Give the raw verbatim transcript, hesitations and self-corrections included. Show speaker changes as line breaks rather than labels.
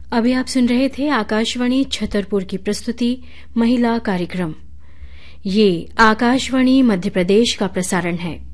अभी आप सुन रहे थे आकाशवाणी छतरपुर की प्रस्तुति महिला कार्यक्रम। ये आकाशवाणी मध्य प्रदेश का प्रसारण है।